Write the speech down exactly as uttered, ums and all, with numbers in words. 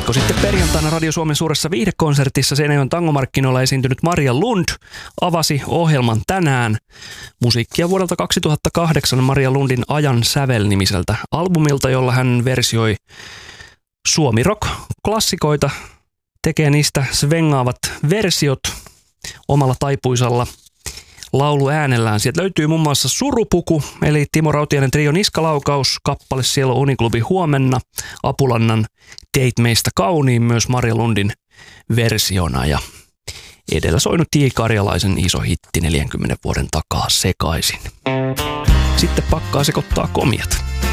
Viikko sitten perjantaina Radio Suomen suuressa viihdekonsertissa Seinäjoen tangomarkkinoilla esiintynyt Maria Lund avasi ohjelman tänään. Musiikkia vuodelta kaksituhattakahdeksan Maria Lundin Ajan sävel-nimiseltä albumilta, jolla hän versioi suomirock-klassikoita, tekee niistä svengaavat versiot omalla taipuisalla lauluäänellään. Sieltä löytyy muun muassa Surupuku, eli Timo Rautiainen Trio niskalaukaus, kappale Siellä on Uniklubi huomenna, Apulannan Teit meistä kauniin myös Maria Lundin versiona ja edellä soinut J. Karjalaisen iso hitti neljänkymmenen vuoden takaa Sekaisin. Sitten pakkaa sekoittaa komiat.